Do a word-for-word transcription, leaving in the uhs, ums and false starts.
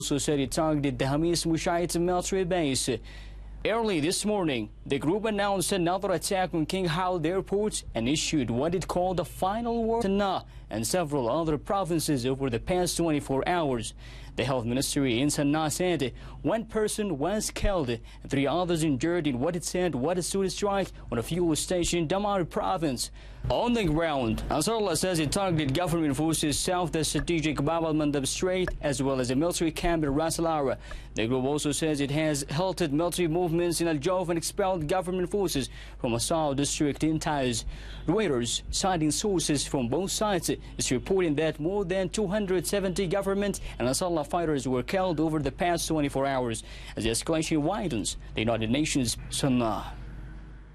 also said it targeted the Hamas Mushayt military base. Early this morning, the group announced another attack on King Khalid Airport and issued what it called a final warning to Sana'a and several other provinces over the past twenty-four hours. The health ministry in Sana'a said one person was killed and three others injured in what it said was a suicide strike on a fuel station in Damar province. On the ground, Ansarullah says it targeted government forces south the strategic Bab al-Mandab Strait as well as a military camp in Ras Al-Ara. The group also says it has halted military movements in Al-Jawf and expelled government forces from Asal district in Taiz. Reuters, citing sources from both sides, is reporting that more than two hundred seventy government and Ansarullah fighters were killed over the past twenty-four hours as the escalation widens. The United Nations, Sana'a.